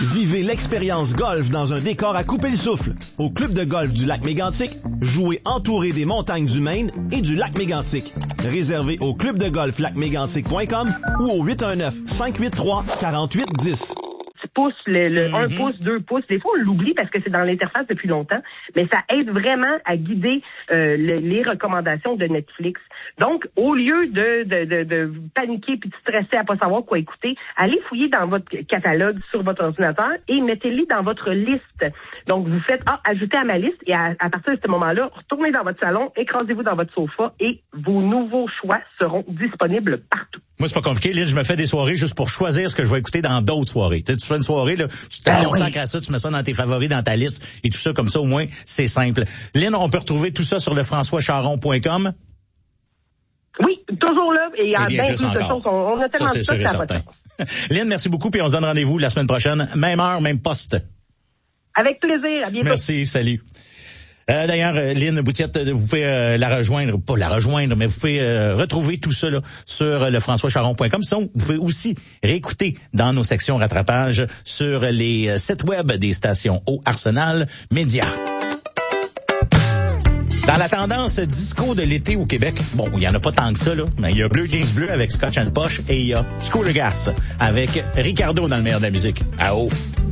Vivez l'expérience golf dans un décor à couper le souffle. Au club de golf du lac Mégantic, jouez entouré des montagnes du Maine et du lac Mégantic. Réservé au clubdegolflacmégantic.com ou au 819-583-4810. Pouces, le 1 pouce, 2 pouces. Des fois, on l'oublie parce que c'est dans l'interface depuis longtemps, mais ça aide vraiment à guider les recommandations de Netflix. Donc, au lieu de paniquer puis de stresser à pas savoir quoi écouter, allez fouiller dans votre catalogue sur votre ordinateur et mettez-les dans votre liste. Donc, vous faites ajouter à ma liste et à partir de ce moment-là, retournez dans votre salon, écrasez-vous dans votre sofa et vos nouveaux choix seront disponibles partout. Moi, c'est pas compliqué. Lynn, je me fais des soirées juste pour choisir ce que je vais écouter dans d'autres soirées. Tu fais une soirée, là, tu te consacres à ça, tu mets ça dans tes favoris, dans ta liste, et tout ça, comme ça, au moins, c'est simple. Lynn, on peut retrouver tout ça sur lefrançoischaron.com? Oui, toujours là, et il y a bien plus de choses. On a tellement de choses à votre. Lynn, merci beaucoup, puis on se donne rendez-vous la semaine prochaine. Même heure, même poste. Avec plaisir, à bientôt. Merci, salut. D'ailleurs, Lynn Boutiette, vous pouvez la rejoindre, pas la rejoindre, mais vous pouvez retrouver tout ça là, sur lefrançoischaron.com. Sinon, vous pouvez aussi réécouter dans nos sections rattrapage sur les sites web des stations au Arsenal Média. Dans la tendance disco de l'été au Québec, bon, il y en a pas tant que ça, là, mais il y a Bleu Jeans Bleu avec Scotch and Posh et il y a School of Gas avec Ricardo dans le meilleur de la musique. Ah oh!